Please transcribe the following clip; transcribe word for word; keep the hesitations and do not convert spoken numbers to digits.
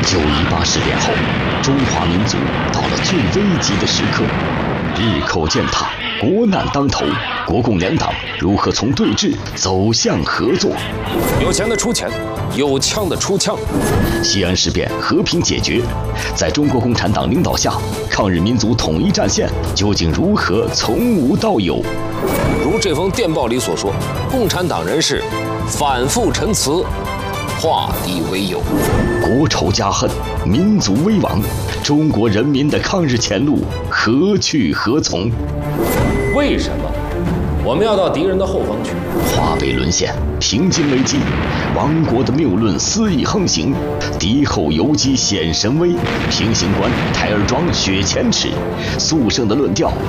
九一八事变后，中华民族到了最危急的时刻，日寇践踏，国难当头，国共两党如何从对峙走向合作？ 有钱的出钱，有枪的出枪。 西安事变和平解决，在中国共产党领导下，抗日民族统一战线究竟如何从无到有？ 如这封电报里所说，共产党人士反复陈词，化敌为友。 国仇家恨，民族危亡，中国人民的抗日前路何去何从？ 为什么我们要到敌人的后方去？ 华北沦陷，平津危机，亡国的谬论肆意横行，敌后游击显神威，平型关、台儿庄雪前耻，肃圣的论调